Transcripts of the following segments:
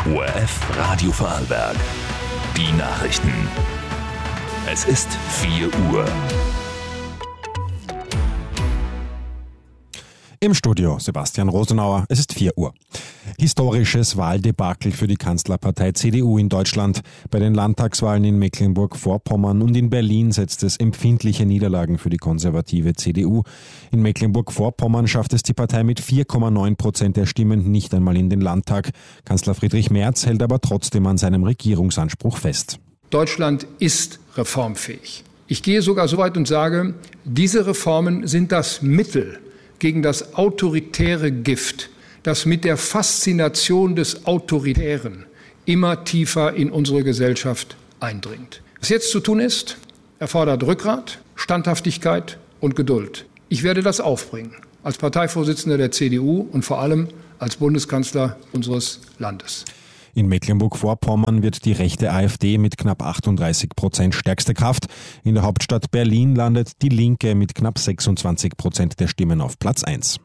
ORF Radio Vorarlberg. Die Nachrichten. Es ist 4 Uhr. Im Studio Sebastian Rosenauer, es ist 4 Uhr. Historisches Wahldebakel für die Kanzlerpartei CDU in Deutschland. Bei den Landtagswahlen in Mecklenburg-Vorpommern und in Berlin setzt es empfindliche Niederlagen für die konservative CDU. In Mecklenburg-Vorpommern schafft es die Partei mit 4,9% der Stimmen nicht einmal in den Landtag. Kanzler Friedrich Merz hält aber trotzdem an seinem Regierungsanspruch fest. Deutschland ist reformfähig. Ich gehe sogar so weit und sage, diese Reformen sind das Mittel gegen das autoritäre Gift, das mit der Faszination des Autoritären immer tiefer in unsere Gesellschaft eindringt. Was jetzt zu tun ist, erfordert Rückgrat, Standhaftigkeit und Geduld. Ich werde das aufbringen, als Parteivorsitzender der CDU und vor allem als Bundeskanzler unseres Landes. In Mecklenburg-Vorpommern wird die rechte AfD mit knapp 38% stärkste Kraft. In der Hauptstadt Berlin landet die Linke mit knapp 26% der Stimmen auf Platz 1.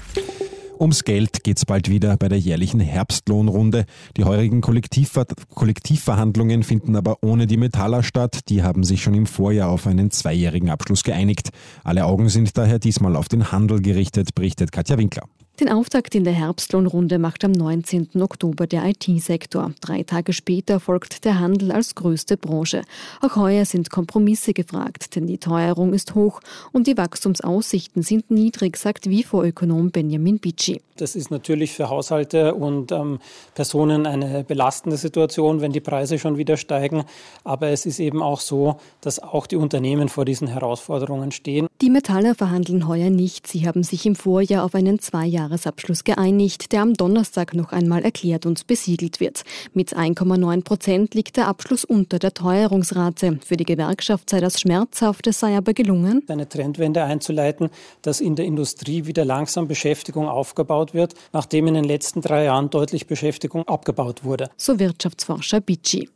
Ums Geld geht's bald wieder bei der jährlichen Herbstlohnrunde. Die heurigen Kollektivverhandlungen finden aber ohne die Metaller statt. Die haben sich schon im Vorjahr auf einen 2-jährigen Abschluss geeinigt. Alle Augen sind daher diesmal auf den Handel gerichtet, berichtet Katja Winkler. Den Auftakt in der Herbstlohnrunde macht am 19. Oktober der IT-Sektor. 3 Tage später folgt der Handel als größte Branche. Auch heuer sind Kompromisse gefragt, denn die Teuerung ist hoch und die Wachstumsaussichten sind niedrig, sagt WIFO-Ökonom Benjamin Bitschi. Das ist natürlich für Haushalte und Personen eine belastende Situation, wenn die Preise schon wieder steigen. Aber es ist eben auch so, dass auch die Unternehmen vor diesen Herausforderungen stehen. Die Metaller verhandeln heuer nicht. Sie haben sich im Vorjahr auf einen 2-Jahresabschluss geeinigt, der am Donnerstag noch einmal erklärt und besiegelt wird. Mit 1,9% liegt der Abschluss unter der Teuerungsrate. Für die Gewerkschaft sei das schmerzhaft, es sei aber gelungen, eine Trendwende einzuleiten, dass in der Industrie wieder langsam Beschäftigung aufgebaut wird, nachdem in den letzten 3 Jahren deutlich Beschäftigung abgebaut wurde. So Wirtschaftsforscher Bitschi.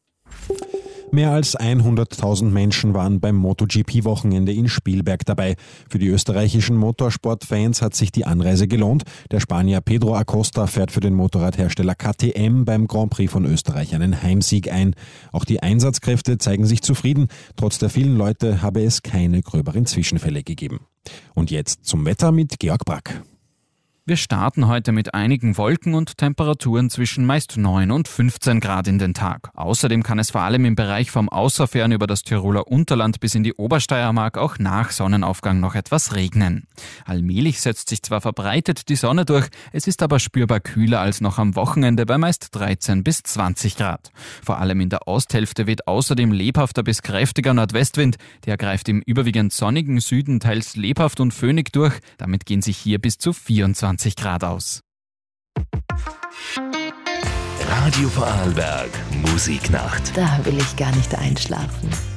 Mehr als 100.000 Menschen waren beim MotoGP-Wochenende in Spielberg dabei. Für die österreichischen Motorsportfans hat sich die Anreise gelohnt. Der Spanier Pedro Acosta fährt für den Motorradhersteller KTM beim Grand Prix von Österreich einen Heimsieg ein. Auch die Einsatzkräfte zeigen sich zufrieden. Trotz der vielen Leute habe es keine gröberen Zwischenfälle gegeben. Und jetzt zum Wetter mit Georg Brack. Wir starten heute mit einigen Wolken und Temperaturen zwischen meist 9 und 15 Grad in den Tag. Außerdem kann es vor allem im Bereich vom Außerfern über das Tiroler Unterland bis in die Obersteiermark auch nach Sonnenaufgang noch etwas regnen. Allmählich setzt sich zwar verbreitet die Sonne durch, es ist aber spürbar kühler als noch am Wochenende bei meist 13 bis 20 Grad. Vor allem in der Osthälfte weht außerdem lebhafter bis kräftiger Nordwestwind. Der greift im überwiegend sonnigen Süden teils lebhaft und föhnig durch. Damit gehen sich hier bis zu 24 Grad aus. Radio Vorarlberg Musiknacht. Da will ich gar nicht einschlafen.